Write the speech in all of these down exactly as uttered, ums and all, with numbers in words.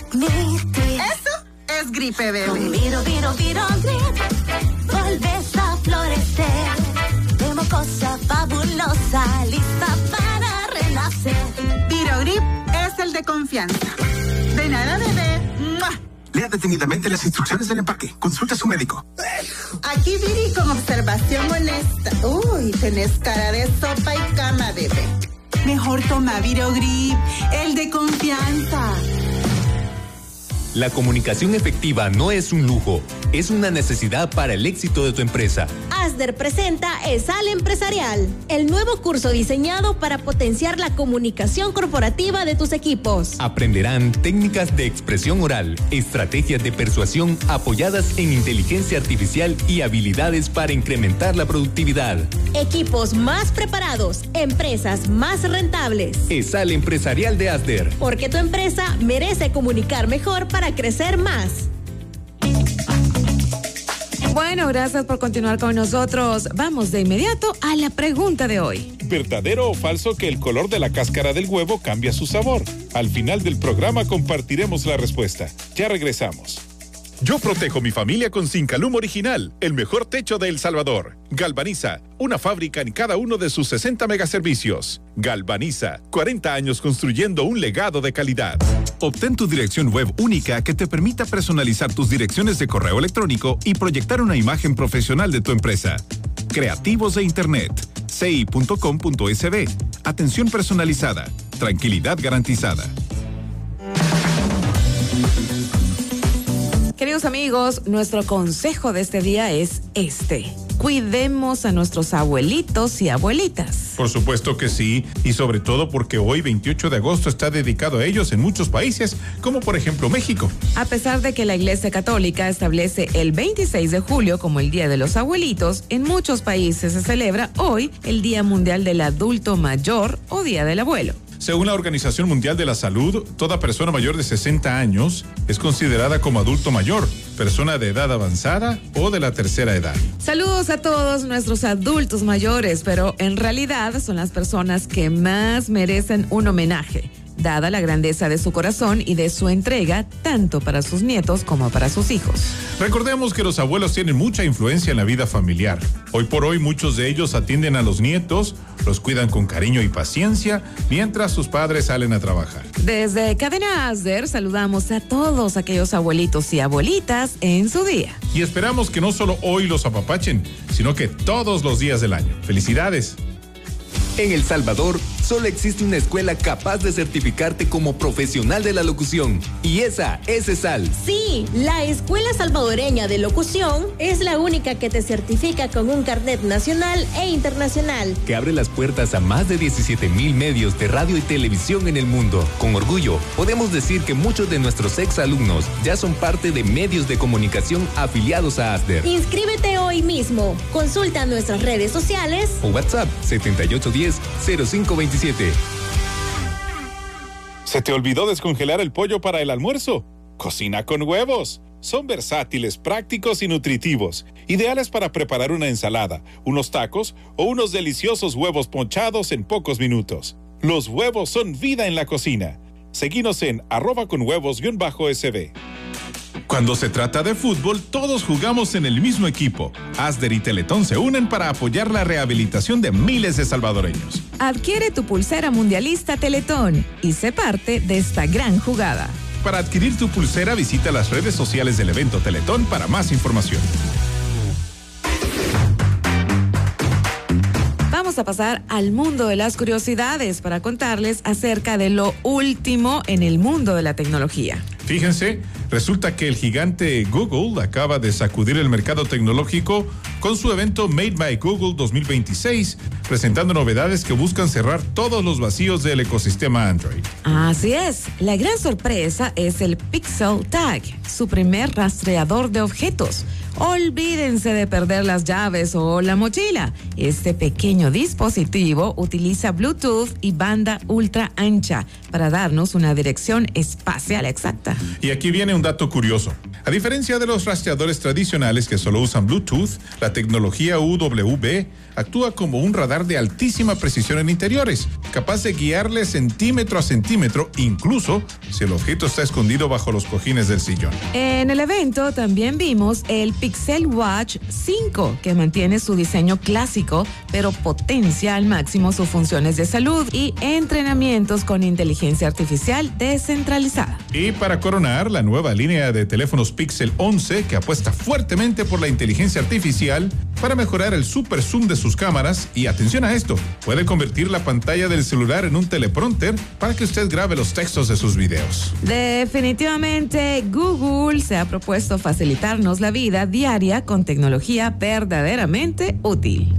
Eso es gripe, bebé. Con Viro, Viro, Viro Grip vuelves a florecer. De mocosa fabulosa, lista para renacer. Viro Grip es el de confianza. De nada, bebé. ¡Mua! Lea detenidamente las instrucciones del empaque. Consulta a su médico. Aquí Viri con observación honesta. Uy, tenés cara de sopa y cama, bebé. Mejor toma Viro Grip, el de confianza. La comunicación efectiva no es un lujo, es una necesidad para el éxito de tu empresa. Asder presenta ESAL Empresarial, el nuevo curso diseñado para potenciar la comunicación corporativa de tus equipos. Aprenderán técnicas de expresión oral, estrategias de persuasión apoyadas en inteligencia artificial y habilidades para incrementar la productividad. Equipos más preparados, empresas más rentables. ESAL Empresarial de Asder. Porque tu empresa merece comunicar mejor para crecer más. Bueno, gracias por continuar con nosotros. Vamos de inmediato a la pregunta de hoy. ¿Verdadero o falso que el color de la cáscara del huevo cambia su sabor? Al final del programa compartiremos la respuesta. Ya regresamos. Yo protejo mi familia con Zincalum Original, el mejor techo de El Salvador. Galvaniza, una fábrica en cada uno de sus sesenta megaservicios. Galvaniza, cuarenta años construyendo un legado de calidad. Obtén tu dirección web única que te permita personalizar tus direcciones de correo electrónico y proyectar una imagen profesional de tu empresa. Creativos de Internet, c i punto com punto s b. Atención personalizada, tranquilidad garantizada. Queridos amigos, nuestro consejo de este día es este. Cuidemos a nuestros abuelitos y abuelitas. Por supuesto que sí, y sobre todo porque hoy, veintiocho de agosto, está dedicado a ellos en muchos países, como por ejemplo México. A pesar de que la Iglesia Católica establece el veintiséis de julio como el Día de los Abuelitos, en muchos países se celebra hoy el Día Mundial del Adulto Mayor o Día del Abuelo. Según la Organización Mundial de la Salud, toda persona mayor de sesenta años es considerada como adulto mayor, persona de edad avanzada o de la tercera edad. Saludos a todos nuestros adultos mayores, pero en realidad son las personas que más merecen un homenaje, dada la grandeza de su corazón y de su entrega, tanto para sus nietos como para sus hijos. Recordemos que los abuelos tienen mucha influencia en la vida familiar. Hoy por hoy muchos de ellos atienden a los nietos, los cuidan con cariño y paciencia, mientras sus padres salen a trabajar. Desde Cadena Asder saludamos a todos aquellos abuelitos y abuelitas en su día. Y esperamos que no solo hoy los apapachen, sino que todos los días del año. ¡Felicidades! En El Salvador, solo existe una escuela capaz de certificarte como profesional de la locución. Y esa es ESAL. Sí, la Escuela Salvadoreña de Locución es la única que te certifica con un carnet nacional e internacional. Que abre las puertas a más de diecisiete mil medios de radio y televisión en el mundo. Con orgullo, podemos decir que muchos de nuestros exalumnos ya son parte de medios de comunicación afiliados a Asder. Inscríbete hoy mismo. Consulta nuestras redes sociales o WhatsApp setenta y ocho diez cero cinco veintisiete. ¿Se te olvidó descongelar el pollo para el almuerzo? Cocina con huevos. Son versátiles, prácticos y nutritivos, ideales para preparar una ensalada, unos tacos o unos deliciosos huevos ponchados en pocos minutos. Los huevos son vida en la cocina. Seguinos en arroba con huevos guión bajo sb. Cuando se trata de fútbol, todos jugamos en el mismo equipo. Asder y Teletón se unen para apoyar la rehabilitación de miles de salvadoreños. Adquiere tu pulsera mundialista Teletón y sé parte de esta gran jugada. Para adquirir tu pulsera, visita las redes sociales del evento Teletón para más información. Vamos a pasar al mundo de las curiosidades para contarles acerca de lo último en el mundo de la tecnología. Fíjense, resulta que el gigante Google acaba de sacudir el mercado tecnológico con su evento Made by Google dos mil veintiséis, presentando novedades que buscan cerrar todos los vacíos del ecosistema Android. Así es, la gran sorpresa es el Pixel Tag, su primer rastreador de objetos. Olvídense de perder las llaves o la mochila. Este pequeño dispositivo utiliza Bluetooth y banda ultra ancha para darnos una dirección espacial exacta. Y aquí viene un dato curioso. A diferencia de los rastreadores tradicionales que solo usan Bluetooth, la tecnología U W B actúa como un radar de altísima precisión en interiores, capaz de guiarle centímetro a centímetro, incluso si el objeto está escondido bajo los cojines del sillón. En el evento también vimos el Pixel Watch cinco, que mantiene su diseño clásico, pero potencia al máximo sus funciones de salud y entrenamientos con inteligencia artificial descentralizada. Y para coronar, la nueva línea de teléfonos Pixel once, que apuesta fuertemente por la inteligencia artificial para mejorar el super zoom de sus cámaras y, atención a esto, puede convertir la pantalla del celular en un teleprompter para que usted grabe los textos de sus videos. Definitivamente, Google se ha propuesto facilitarnos la vida diaria con tecnología verdaderamente útil.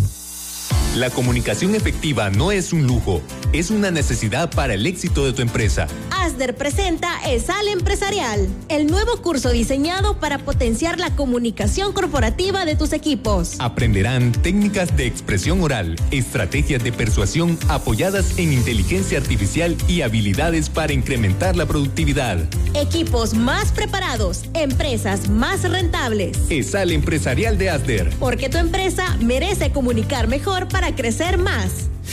La comunicación efectiva no es un lujo, es una necesidad para el éxito de tu empresa. Asder presenta ESAL Empresarial, el nuevo curso diseñado para potenciar la comunicación corporativa de tus equipos. Aprenderán técnicas de expresión oral, estrategias de persuasión apoyadas en inteligencia artificial y habilidades para incrementar la productividad. Equipos más preparados, empresas más rentables. ESAL Empresarial de Asder. Porque tu empresa merece comunicar mejor para crecer más.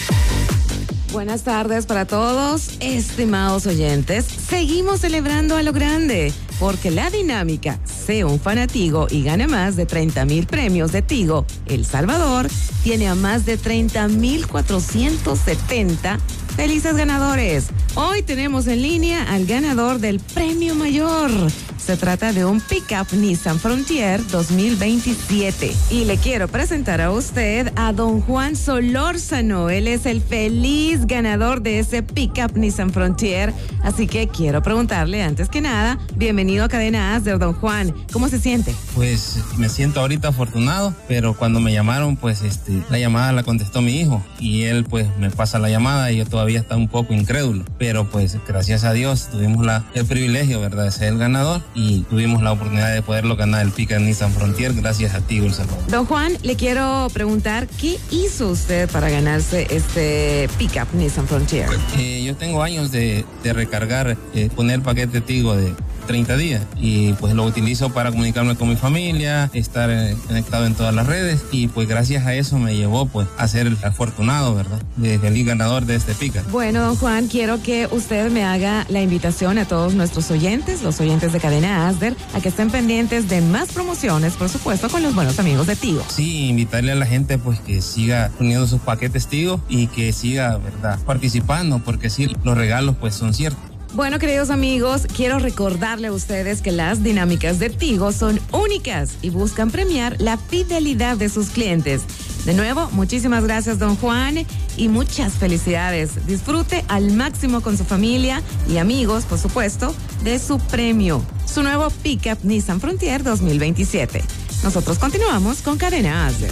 Buenas tardes para todos, estimados oyentes. Seguimos celebrando a lo grande, porque la dinámica Sé un Fanatigo y gana más de treinta mil premios de Tigo El Salvador tiene a más de treinta mil cuatrocientos setenta felices ganadores. Hoy tenemos en línea al ganador del premio mayor. Se trata de un Pickup Nissan Frontier dos mil veintisiete. Y le quiero presentar a usted a don Juan Solórzano. Él es el feliz ganador de ese Pickup Nissan Frontier. Así que quiero preguntarle, antes que nada, bienvenido a Cadena Asder, don Juan. ¿Cómo se siente? Pues me siento ahorita afortunado, pero cuando me llamaron, pues este, la llamada la contestó mi hijo. Y él pues me pasa la llamada y yo todavía estaba un poco incrédulo. Pero pues gracias a Dios tuvimos la, el privilegio, ¿verdad?, de ser el ganador. Y tuvimos la oportunidad de poderlo ganar el Pickup Nissan Frontier gracias a Tigo El Salvador. Don Juan, le quiero preguntar, ¿qué hizo usted para ganarse este Pickup Nissan Frontier? Eh, yo tengo años de, de recargar, eh, poner paquete Tigo de treinta días y pues lo utilizo para comunicarme con mi familia, estar eh, conectado en todas las redes y pues gracias a eso me llevó pues a ser el afortunado, ¿verdad?, de feliz ganador de este Pickup. Bueno, don Juan, quiero que usted me haga la invitación a todos nuestros oyentes, los oyentes de Cadena Asder, a que estén pendientes de más promociones, por supuesto, con los buenos amigos de Tigo. Sí, invitarle a la gente pues que siga poniendo sus paquetes Tigo y que siga, ¿verdad?, participando, porque sí, los regalos pues son ciertos. Bueno, queridos amigos, quiero recordarle a ustedes que las dinámicas de Tigo son únicas y buscan premiar la fidelidad de sus clientes. De nuevo, muchísimas gracias, don Juan, y muchas felicidades. Disfrute al máximo con su familia y amigos, por supuesto, de su premio, su nuevo Pickup Nissan Frontier dos mil veintisiete. Nosotros continuamos con Cadena Asder.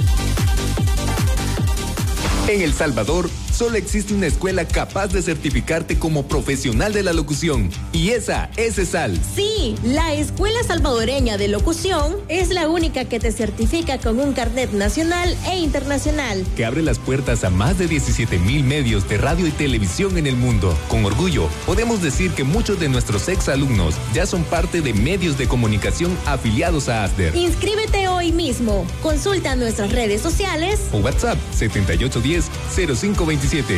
En El Salvador, solo existe una escuela capaz de certificarte como profesional de la locución, y esa es ESAL. Sí, la Escuela Salvadoreña de Locución es la única que te certifica con un carnet nacional e internacional, que abre las puertas a más de diecisiete mil medios de radio y televisión en el mundo. Con orgullo, podemos decir que muchos de nuestros exalumnos ya son parte de medios de comunicación afiliados a Asder. Inscríbete hoy mismo. Consulta nuestras redes sociales o WhatsApp setenta y ocho diez cero cinco veintisiete.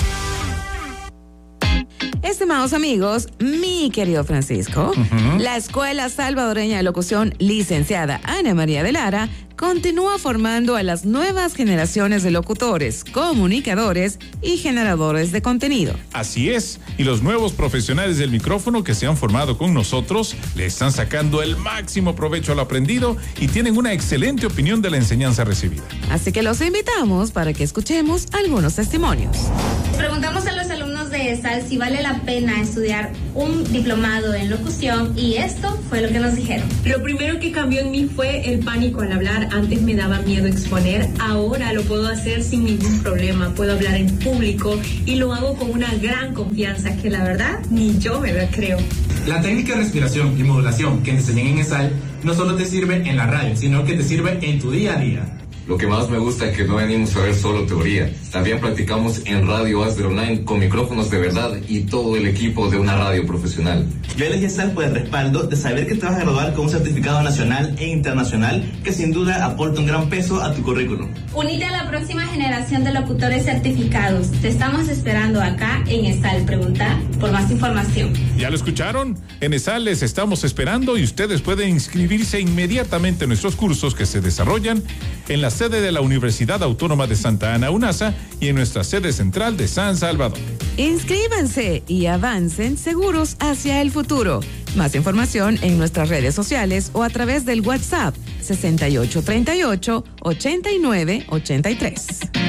Estimados amigos, mi querido Francisco, uh-huh. La Escuela Salvadoreña de Locución, licenciada Ana María de Lara, continúa formando a las nuevas generaciones de locutores, comunicadores y generadores de contenido. Así es, y los nuevos profesionales del micrófono que se han formado con nosotros le están sacando el máximo provecho a lo aprendido y tienen una excelente opinión de la enseñanza recibida. Así que los invitamos para que escuchemos algunos testimonios. Preguntamos a los alumnos de ESAL si vale la pena estudiar un diplomado en locución y esto fue lo que nos dijeron. Lo primero que cambió en mí fue el pánico al hablar. Antes me daba miedo exponer, ahora lo puedo hacer sin ningún problema. Puedo hablar en público y lo hago con una gran confianza que la verdad ni yo me la creo. La técnica de respiración y modulación que te enseñan en ESAL no solo te sirve en la radio, sino que te sirve en tu día a día. Lo que más me gusta es que no venimos a ver solo teoría. También practicamos en Radio Asder Online con micrófonos de verdad y todo el equipo de una radio profesional. Yo elegí ESAL por el respaldo de saber que te vas a graduar con un certificado nacional e internacional que sin duda aporta un gran peso a tu currículum. Unite a la próxima generación de locutores certificados. Te estamos esperando acá en ESAL. Pregunta por más información. ¿Ya lo escucharon? En ESAL les estamos esperando y ustedes pueden inscribirse inmediatamente en nuestros cursos que se desarrollan en la sede de la Universidad Autónoma de Santa Ana, UNASA, y en nuestra sede central de San Salvador. Inscríbanse y avancen seguros hacia el futuro. Más información en nuestras redes sociales o a través del WhatsApp sesenta y ocho treinta y ocho, ochenta y nueve ochenta y tres.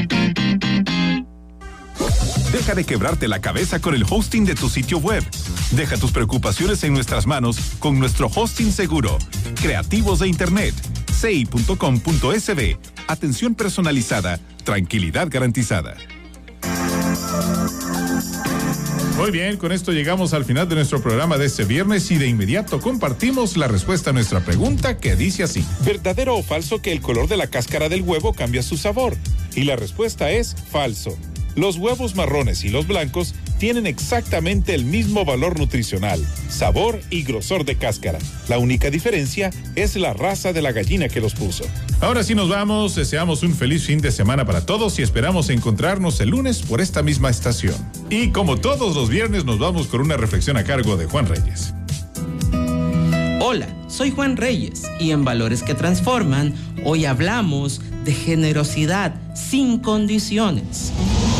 Deja de quebrarte la cabeza con el hosting de tu sitio web. Deja tus preocupaciones en nuestras manos con nuestro hosting seguro. Creativos de Internet. C I punto com punto S B. Atención personalizada. Tranquilidad garantizada. Muy bien, con esto llegamos al final de nuestro programa de este viernes y de inmediato compartimos la respuesta a nuestra pregunta que dice así. ¿Verdadero o falso que el color de la cáscara del huevo cambia su sabor? Y la respuesta es falso. Los huevos marrones y los blancos tienen exactamente el mismo valor nutricional, sabor y grosor de cáscara. La única diferencia es la raza de la gallina que los puso. Ahora sí nos vamos, deseamos un feliz fin de semana para todos y esperamos encontrarnos el lunes por esta misma estación. Y como todos los viernes nos vamos con una reflexión a cargo de Juan Reyes. Hola, soy Juan Reyes y en Valores que Transforman hoy hablamos de generosidad sin condiciones.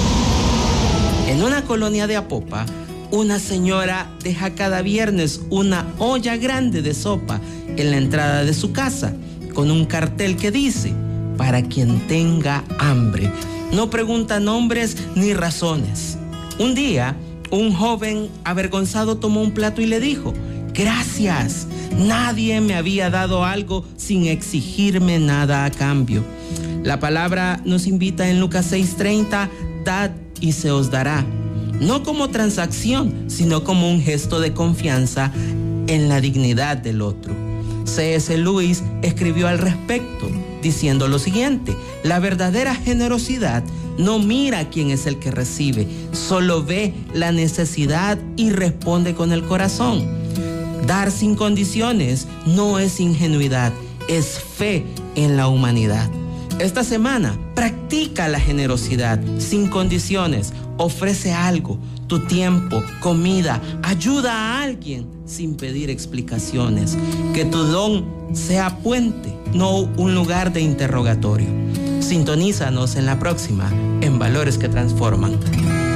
En una colonia de Apopa, una señora deja cada viernes una olla grande de sopa en la entrada de su casa, con un cartel que dice, para quien tenga hambre. No pregunta nombres ni razones. Un día, un joven avergonzado tomó un plato y le dijo, gracias, nadie me había dado algo sin exigirme nada a cambio. La palabra nos invita en Lucas seis treinta, dad y se os dará, no como transacción, sino como un gesto de confianza en la dignidad del otro. C S Lewis escribió al respecto, diciendo lo siguiente, la verdadera generosidad no mira quién es el que recibe, solo ve la necesidad y responde con el corazón. Dar sin condiciones no es ingenuidad, es fe en la humanidad. Esta semana, practica la generosidad sin condiciones. Ofrece algo, tu tiempo, comida, ayuda a alguien sin pedir explicaciones. Que tu don sea puente, no un lugar de interrogatorio. Sintonízanos en la próxima, en Valores que Transforman.